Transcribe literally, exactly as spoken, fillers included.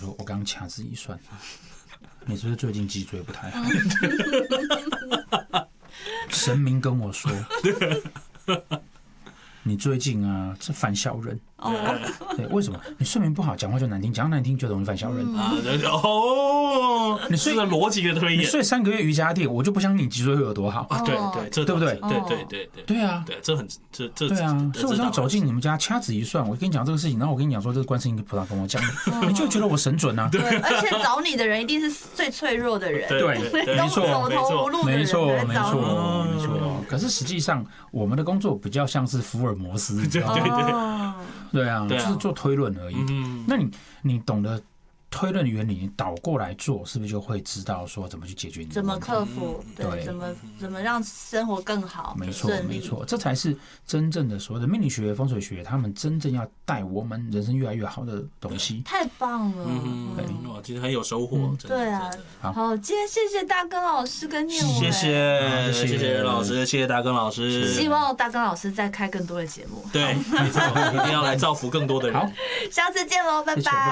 说，我刚刚掐指一算，你是不是最近脊椎不太好？神明跟我说，你最近啊是犯小人。对，为什么？你睡眠不好，讲话就难听，讲话难听就容易犯小人。 啊，哦，你睡的逻辑的推演， 你睡三个月瑜伽垫，我就不相信你脊椎会有多好。 啊，对对，这对不对？ 对对对对对啊， 对，这很这这对啊，所以我想走进你们家，掐指一算，我跟你讲这个事情，然后我跟你讲说，这是观世音菩萨跟我讲的，你就觉得我神准啊。 对，而且找你的人一定是最脆弱的人， 对，没错， 走投无路的人， 没错，没错，没错。可是实际上，我们的工作比较像是福尔摩斯， 对对对。 对啊，就是做推论而已。嗯、那你你懂得推论原理，你倒过来做，是不是就会知道说怎么去解决你的问题？ 怎么克服？对， 对， 怎么怎么让生活更好？ 没错，没错，这才是真正的所谓的命理学、风水学，他们真正要带我们人生越来越好的东西。 太棒了！ 嗯，哇，其实很有收获。 嗯、对啊，好，今天谢谢大根老师跟念文， 谢谢谢谢老师，谢谢大根老师。 希望大根老师再开更多的节目。 对，没错，一定要来造福更多的人。 好， 下次见喽，拜拜。